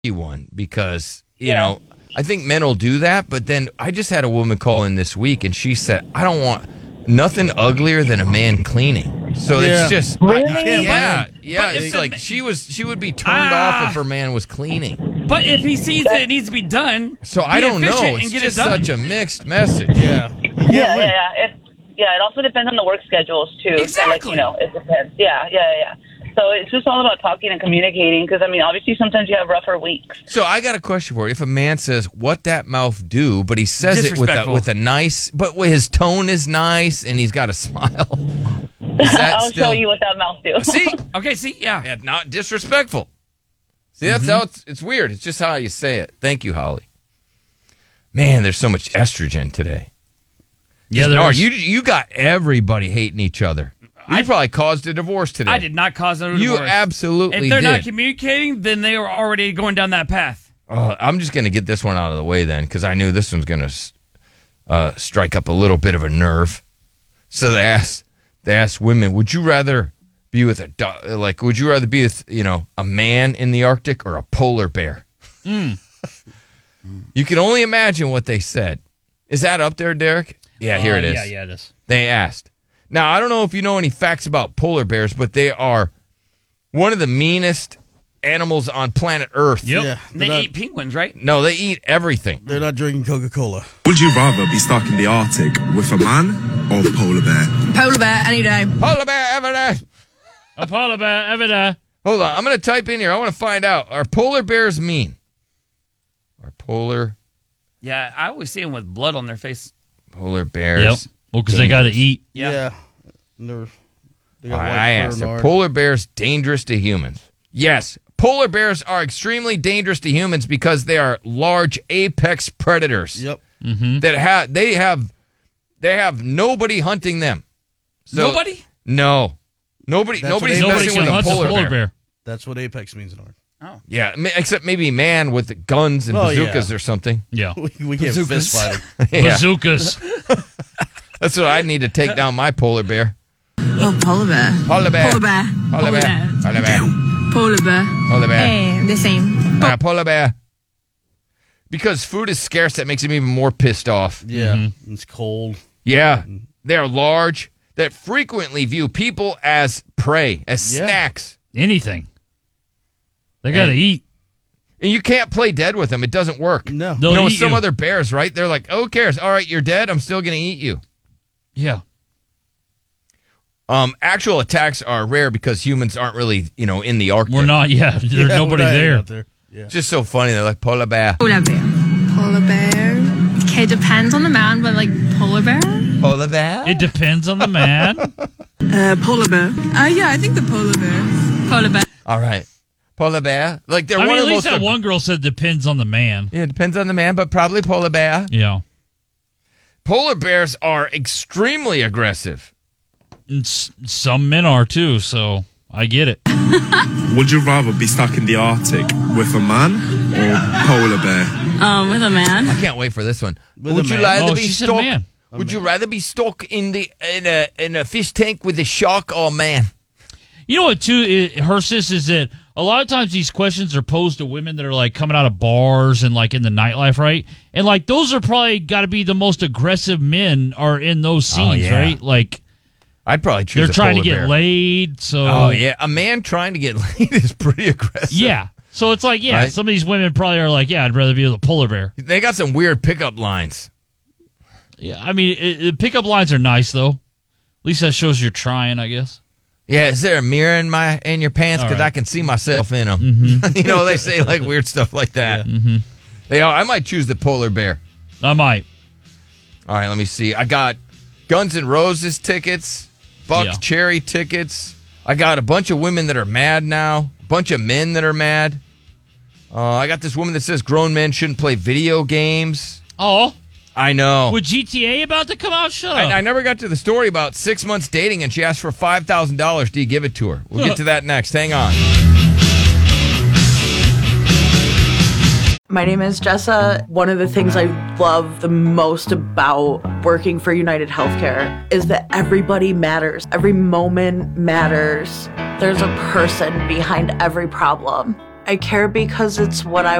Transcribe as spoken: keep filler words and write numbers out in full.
one because, you Yeah. know, I think men will do that. But then I just had a woman call in this week and she said, I don't want nothing uglier than a man cleaning. So Yeah. it's just, Really? I- Yeah, yeah, but- yeah. but if It's the like ma- she was, she would be turned Ah. off if her man was cleaning. But if he sees that it needs to be done, So be I don't efficient know. and It's get just it done. such a mixed message. Yeah. Yeah, yeah, yeah. It, yeah, it also depends on the work schedules, too. So, like, Exactly. you know, it depends. Yeah, yeah, yeah. So it's just all about talking and communicating because, I mean, obviously sometimes you have rougher weeks. So I got a question for you. If a man says, "What that mouth do," but he says it with a, Disrespectful. with a nice, but his tone is nice and he's got a smile. Is that I'll still, show you what that mouth do. See, Okay, see, yeah. yeah, not disrespectful. See, that's how it's, it's weird. It's just how you say it. Thank you, Holly. Man, there's so much estrogen today. Yeah, No, there's- you you got everybody hating each other. You I- probably caused a divorce today. I did not cause a You divorce. absolutely If they're did. not communicating, then they were already going down that path. Oh, I'm just going to get this one out of the way then, because I knew this one's going to uh, strike up a little bit of a nerve. So they asked, they asked women, would you rather be with a do- like? Would you rather be with you know a man in the Arctic or a polar bear? Mm. You can only imagine what they said. Is that up there, Derek? Yeah, here Uh, it is. Yeah, yeah, it is. They asked. Now, I don't know if you know any facts about polar bears, but they are one of the meanest animals on planet Earth. Yep. Yeah. They They're not, eat penguins, right? No, they eat everything. they're not drinking Coca-Cola. Would you rather be stuck in the Arctic with a man or a polar bear? Polar bear any day. Polar bear evidence. A polar bear, every day. Hold on, I'm going to type in here. I want to find out. Are polar bears mean? Are polar Yeah, I always see them with blood on their face. polar bears? Yep. Well, because they got to eat. Yeah. And they're, they All got right, white I fur asked, and are all. polar bears dangerous to humans? Yes. Polar bears are extremely dangerous to humans because they are large apex predators. Yep. That have they have they have nobody hunting them. So- Nobody? No. Nobody That's nobody's what they- Nobody messing can with a hunt polar, a polar bear. bear. That's what Apex means in art. Yeah, ma- except maybe man with the guns and Oh, bazookas yeah. or something. Yeah. We, we can't fist fight him. Yeah. Bazookas. That's what I need to take down my polar bear. Oh, polar bear. Polar bear. Polar bear. Polar bear. Polar bear. Polar bear. Polar bear. Eh, the same. Uh, polar bear. Because food is scarce, that makes him even more pissed off. Yeah. It's cold. Yeah. They're large, that frequently view people as prey, as Yeah. snacks. Anything. They got to And- eat. And you can't play dead with them. It doesn't work. No. They'll you know, with eat some you. other bears, right? They're like, oh, who cares? All right, you're dead. I'm still going to eat you. Yeah. Um, actual attacks are rare because humans aren't really, you know, in the Arctic. We're not, yeah. There's Yeah, nobody we're not there. out there. Yeah. It's just so funny. They're like, polar bear. Polar bear. Polar bear. Okay, depends on the man, but like polar bear? Polar bear? It depends on the man. Uh, polar bear. Uh, yeah, I think the polar bear. Polar bear. All right. Polar bear. Like, they're I one mean, of at the least most... that one girl said depends on the man. Yeah, it depends on the man, but probably polar bear. Yeah. Polar bears are extremely aggressive. And s- some men are too, so I get it. Would you rather be stuck in the Arctic with a man or a polar bear? Um, with a man. I can't wait for this one. With Would a you man. rather Oh, be she said stuck? man. Would you rather be stuck in the in a in a fish tank with a shark or man? You know what, too, it, her sis, is that a lot of times these questions are posed to women that are, like, coming out of bars and, like, in the nightlife, right? And, like, those are probably got to be the most aggressive men are in those scenes, yeah. right? Like, I'd probably choose. they're a trying to polar get bear. laid, so... Oh yeah, a man trying to get laid is pretty aggressive. Yeah. So it's like, yeah, Right? some of these women probably are like, yeah, I'd rather be with a polar bear. They got some weird pickup lines. Yeah, I mean, it, it, pickup lines are nice, though. At least that shows you're trying, I guess. Yeah, is there a mirror in my in your pants? All Because right. I can see myself in them. Mm-hmm. You know, they say like weird stuff like that. Mm-hmm. They are. I might choose the polar bear. I might. All right, let me see. I got Guns N' Roses tickets, Buck Yeah. Cherry tickets. I got a bunch of women that are mad now, a bunch of men that are mad. Uh, I got this woman that says grown men shouldn't play video games. Oh, I know. with G T A about to come out? Shut up. I, I never got to the story about six months dating, and she asked for five thousand dollars. Do you give it to her? We'll get to that next. Hang on. My name is Jessa. One of the things I love the most about working for United Healthcare is that everybody matters. Every moment matters. There's a person behind every problem. I care because it's what I